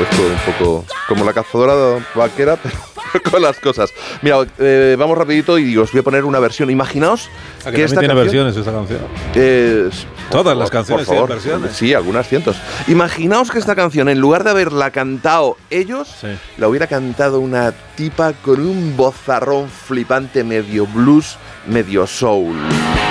esto un poco como la cazadora vaquera, pero con las cosas. Mira, vamos rapidito y os voy a poner una versión. Imaginaos que esta tiene versiones esta canción. Todas las canciones tienen versiones. Sí, algunas cientos. Imaginaos que esta canción, en lugar de haberla cantado ellos, la hubiera cantado una tipa con un vozarrón flipante, medio blues, medio soul.